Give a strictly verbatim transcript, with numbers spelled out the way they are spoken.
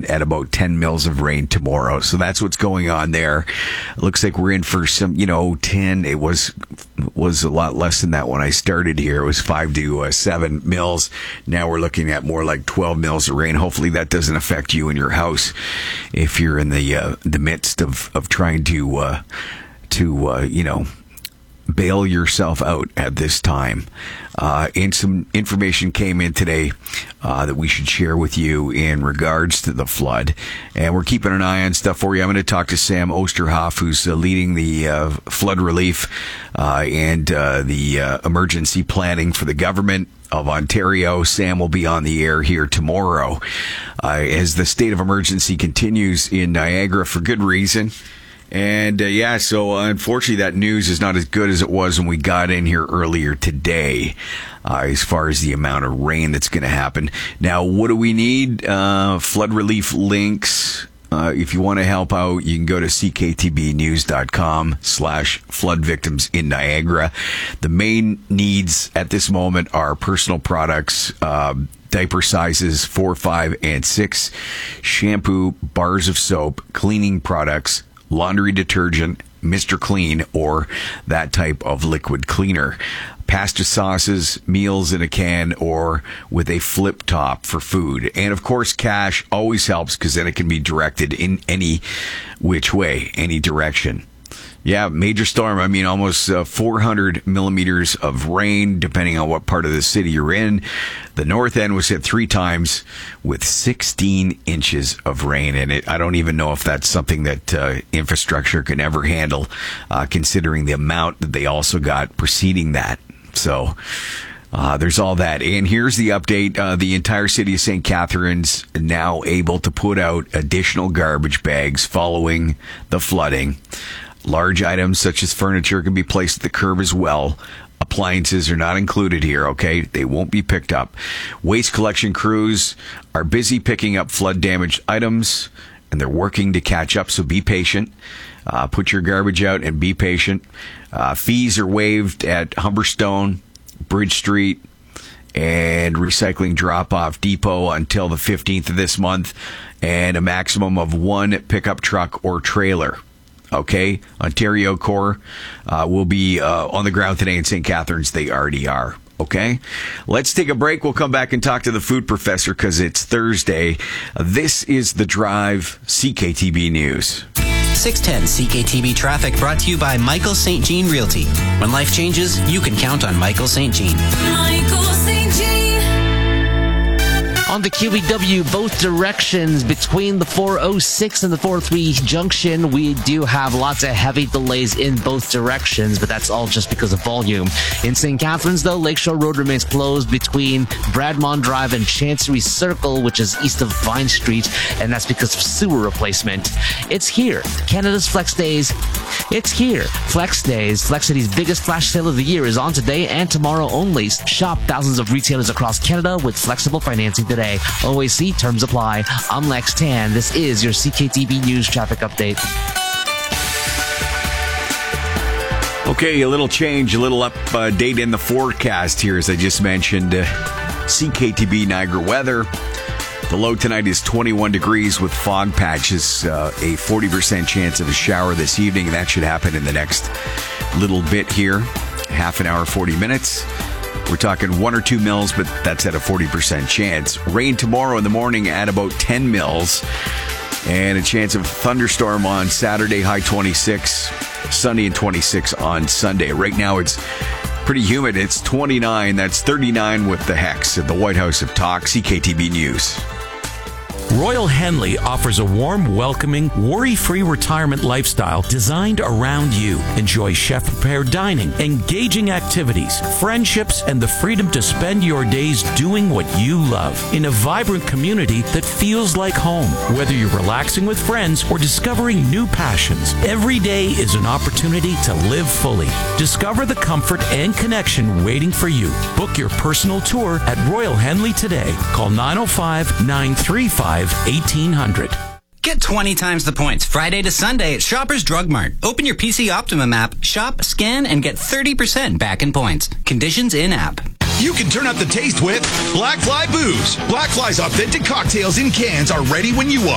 at about ten mils of rain tomorrow. So that's what's going on there. It looks like we're in for some, you know, ten. It was was a lot less than that when I started here. It was five to uh, seven mils. Now we're looking at more like twelve mils of rain. Hopefully that doesn't affect you in your house if you're in the uh, the midst of of trying to uh, to uh, you know. bail yourself out at this time. Uh, and some information came in today uh, that we should share with you in regards to the flood. And we're keeping an eye on stuff for you. I'm going to talk to Sam Osterhoff, who's uh, leading the uh, flood relief uh, and uh, the uh, emergency planning for the government of Ontario. Sam will be on the air here tomorrow uh, as the state of emergency continues in Niagara for good reason. And, uh, yeah, so uh, unfortunately that news is not as good as it was when we got in here earlier today uh, as far as the amount of rain that's going to happen. Now, what do we need? Uh, flood relief links. Uh, if you want to help out, you can go to c k t b news dot com slash flood victims in Niagara. The main needs at this moment are personal products, uh, diaper sizes four, five, and six, shampoo, bars of soap, cleaning products, laundry detergent, Mister Clean, or that type of liquid cleaner. Pasta sauces, meals in a can, or with a flip top for food. And of course, cash always helps because then it can be directed in any which way, any direction. Yeah, major storm. I mean, almost uh, four hundred millimeters of rain, depending on what part of the city you're in. The north end was hit three times with sixteen inches of rain in it. I don't even know if that's something that uh, infrastructure can ever handle, uh, considering the amount that they also got preceding that. So uh, there's all that. And here's the update. Uh, the entire city of Saint Catharines now able to put out additional garbage bags following the flooding. Large items such as furniture can be placed at the curb as well. Appliances are not included here, okay? They won't be picked up. Waste collection crews are busy picking up flood-damaged items, and they're working to catch up, so be patient. Uh, put your garbage out and be patient. Uh, fees are waived at Humberstone, Bridge Street, and Recycling Drop-Off Depot until the fifteenth of this month, and a maximum of one pickup truck or trailer. Okay, Ontario Corps uh, will be uh, on the ground today in Saint Catharines. They already are. Okay, let's take a break. We'll come back and talk to the food professor because it's Thursday. This is The Drive, C K T B News. six ten C K T B Traffic brought to you by Michael Saint Jean Realty. When life changes, you can count on Michael Saint Jean. Michael Saint Jean. On the Q E W, both directions between the four oh six and the four oh three junction, we do have lots of heavy delays in both directions, but that's all just because of volume. In Saint Catharines, though, Lakeshore Road remains closed between Bradmont Drive and Chancery Circle, which is east of Vine Street, and that's because of sewer replacement. It's here. Canada's Flex Days. It's here. Flex Days, Flex City's biggest flash sale of the year, is on today and tomorrow only. Shop thousands of retailers across Canada with flexible financing today. O A C terms apply. I'm Lex Tan. This is your C K T B News traffic update. Okay, a little change, a little update in the forecast here, as I just mentioned. Uh, C K T B Niagara weather. The low tonight is twenty-one degrees with fog patches, uh, a forty percent chance of a shower this evening, and that should happen in the next little bit here, half an hour, forty minutes. We're talking one or two mils, but that's at a forty percent chance. Rain tomorrow in the morning at about ten mils, and a chance of thunderstorm on Saturday, high twenty-six, sunny and twenty-six on Sunday. Right now it's pretty humid. It's twenty-nine. That's thirty-nine with the Hex at the White House of Talk. C K T B News. Royal Henley offers a warm, welcoming, worry-free retirement lifestyle designed around you. Enjoy chef-prepared dining, engaging activities, friendships, and the freedom to spend your days doing what you love in a vibrant community that feels like home. Whether you're relaxing with friends or discovering new passions, every day is an opportunity to live fully. Discover the comfort and connection waiting for you. Book your personal tour at Royal Henley today. Call nine oh five, nine three five, eighteen hundred. Get twenty times the points Friday to Sunday at Shoppers Drug Mart. Open your P C Optimum app, shop, scan, and get thirty percent back in points. Conditions in-app. You can turn up the taste with Black Fly Booze. Black Fly's authentic cocktails in cans are ready when you are.